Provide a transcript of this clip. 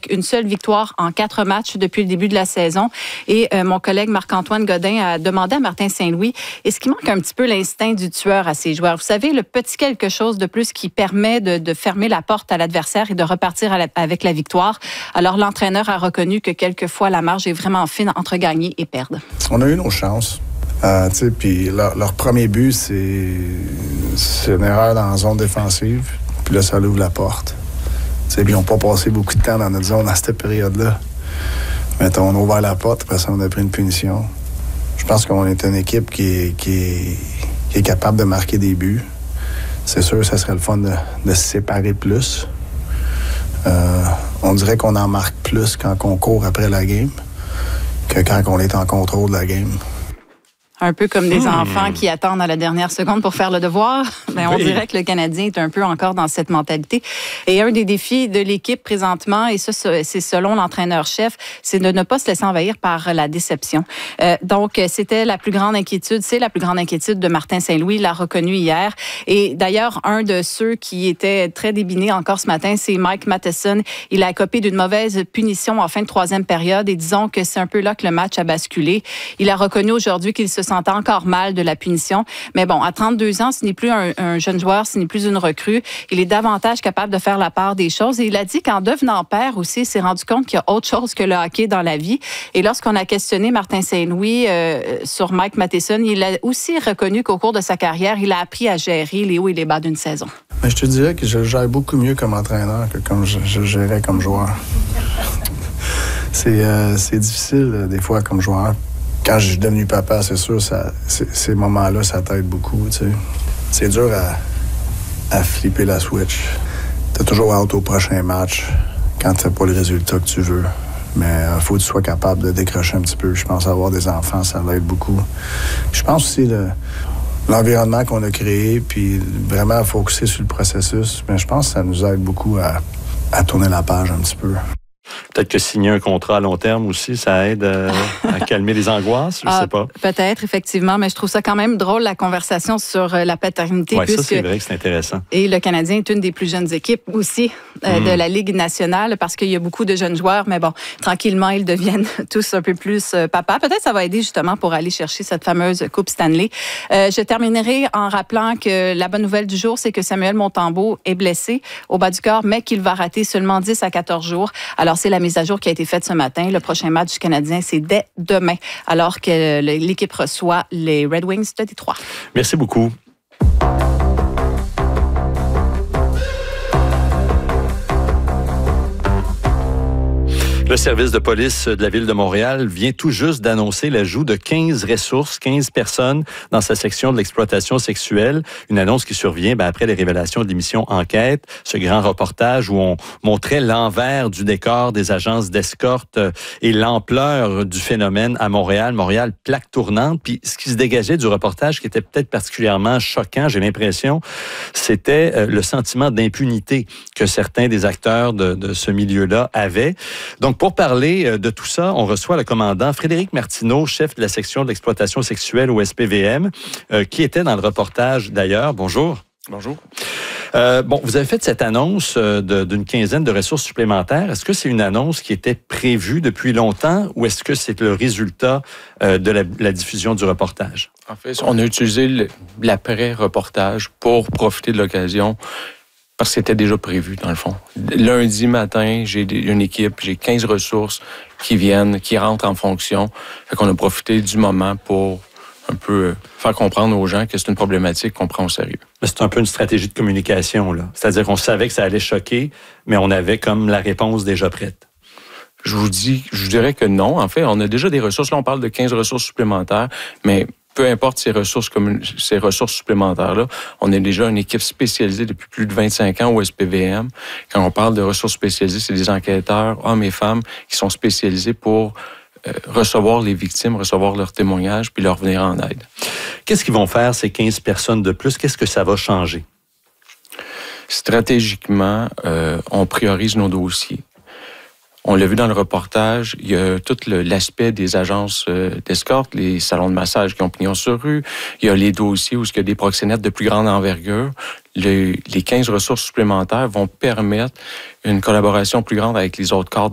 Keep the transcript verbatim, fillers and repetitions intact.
avec une seule victoire en quatre matchs depuis le début de la saison. Et euh, mon collègue Marc-Antoine Godin a demandé à Martin Saint-Louis, est-ce qu'il manque un petit peu l'instinct du tueur à ses joueurs? Vous savez, le petit quelque chose de plus qui permet de, de fermer la porte à l'adversaire et de repartir à la, avec la victoire. Alors, l'entraîneur a reconnu que quelquefois, la marge est vraiment fine entre gagner et perdre. On a eu nos chances. Euh, puis leur, leur premier but, c'est, c'est une erreur dans la zone défensive. Puis là, ça ouvre la porte. Puis ils n'ont pas passé beaucoup de temps dans notre zone à cette période-là. Mais on a ouvert la porte parce qu'on a pris une punition. Je pense qu'on est une équipe qui est, qui est, qui est capable de marquer des buts. C'est sûr, ça serait le fun de, de se séparer plus. Euh, on dirait qu'on en marque plus quand on court après la game que quand on est en contrôle de la game. Un peu comme des hmm. enfants qui attendent à la dernière seconde pour faire le devoir. Ben, on oui. dirait que le Canadien est un peu encore dans cette mentalité. Et un des défis de l'équipe présentement, et ça, c'est selon l'entraîneur-chef, c'est de ne pas se laisser envahir par la déception. Euh, donc, c'était la plus grande inquiétude, c'est la plus grande inquiétude de Martin Saint-Louis, il l'a reconnu hier. Et d'ailleurs, un de ceux qui était très débiné encore ce matin, c'est Mike Matheson. Il a écopé d'une mauvaise punition en fin de troisième période et disons que c'est un peu là que le match a basculé. Il a reconnu aujourd'hui qu'il se sentait encore mal de la punition. Mais bon, à trente-deux ans, ce n'est plus un, un jeune joueur, ce n'est plus une recrue. Il est davantage capable de faire la part des choses. Et il a dit qu'en devenant père aussi, il s'est rendu compte qu'il y a autre chose que le hockey dans la vie. Et lorsqu'on a questionné Martin Saint-Louis euh, sur Mike Matheson, il a aussi reconnu qu'au cours de sa carrière, il a appris à gérer les hauts et les bas d'une saison. Mais je te dirais que je le gère beaucoup mieux comme entraîneur que comme je, je le gérais comme joueur. c'est, euh, c'est difficile, euh, des fois, comme joueur. Quand je suis devenu papa, c'est sûr, ça, c'est, ces moments-là, ça t'aide beaucoup, tu sais. C'est dur à, à flipper la switch. T'as toujours hâte au prochain match quand t'as pas le résultat que tu veux. Mais il euh, faut que tu sois capable de décrocher un petit peu. Je pense avoir des enfants, ça l'aide beaucoup. Je pense aussi le, l'environnement qu'on a créé, puis vraiment focusser sur le processus. Mais je pense que ça nous aide beaucoup à, à tourner la page un petit peu. Peut-être que signer un contrat à long terme aussi, ça aide euh, à calmer les angoisses, je ne ah, sais pas. Peut-être, effectivement, mais je trouve ça quand même drôle, la conversation sur euh, la paternité. Oui, ça, c'est vrai que c'est intéressant. Et le Canadien est une des plus jeunes équipes aussi euh, mm. de la Ligue nationale, parce qu'il y a beaucoup de jeunes joueurs, mais bon, tranquillement, ils deviennent tous un peu plus euh, papa. Peut-être que ça va aider justement pour aller chercher cette fameuse Coupe Stanley. Euh, je terminerai en rappelant que la bonne nouvelle du jour, c'est que Samuel Montembeault est blessé au bas du corps, mais qu'il va rater seulement dix à quatorze jours. Alors, c'est la mise à jour qui a été faite ce matin. Le prochain match du Canadien, c'est dès demain, alors que l'équipe reçoit les Red Wings de Détroit. Merci beaucoup. Le service de police de la Ville de Montréal vient tout juste d'annoncer l'ajout de quinze ressources, quinze personnes dans sa section de l'exploitation sexuelle. Une annonce qui survient ben, après les révélations de l'émission Enquête, ce grand reportage où on montrait l'envers du décor des agences d'escorte et l'ampleur du phénomène à Montréal. Montréal, plaque tournante. Puis ce qui se dégageait du reportage qui était peut-être particulièrement choquant, j'ai l'impression, c'était le sentiment d'impunité que certains des acteurs de, de ce milieu-là avaient. Donc, pour parler de tout ça, on reçoit le commandant Frédéric Martineau, chef de la section de l'exploitation sexuelle au S P V M, euh, qui était dans le reportage d'ailleurs. Bonjour. Bonjour. Euh, bon, vous avez fait cette annonce euh, de, d'une quinzaine de ressources supplémentaires. Est-ce que c'est une annonce qui était prévue depuis longtemps ou est-ce que c'est le résultat euh, de la, la diffusion du reportage? En fait, on a utilisé le, l'après-reportage pour profiter de l'occasion. Parce que c'était déjà prévu, dans le fond. Lundi matin, j'ai une équipe, j'ai quinze ressources qui viennent, qui rentrent en fonction. Fait qu'on a profité du moment pour un peu faire comprendre aux gens que c'est une problématique qu'on prend au sérieux. C'est un peu une stratégie de communication, là. C'est-à-dire qu'on savait que ça allait choquer, mais on avait comme la réponse déjà prête. Je vous dis, je vous dirais que non. En fait, on a déjà des ressources. Là, on parle de quinze ressources supplémentaires, mais peu importe ces ressources, comme ces ressources supplémentaires-là, on est déjà une équipe spécialisée depuis plus de vingt-cinq ans au S P V M. Quand on parle de ressources spécialisées, c'est des enquêteurs, hommes et femmes, qui sont spécialisés pour euh, recevoir les victimes, recevoir leurs témoignages, puis leur venir en aide. Qu'est-ce qu'ils vont faire, ces quinze personnes de plus? Qu'est-ce que ça va changer? Stratégiquement, euh, on priorise nos dossiers. On l'a vu dans le reportage, il y a tout le, l'aspect des agences euh, d'escorte, les salons de massage qui ont pignon sur rue. Il y a les dossiers où il y a des proxénètes de plus grande envergure. Le, les quinze ressources supplémentaires vont permettre une collaboration plus grande avec les autres corps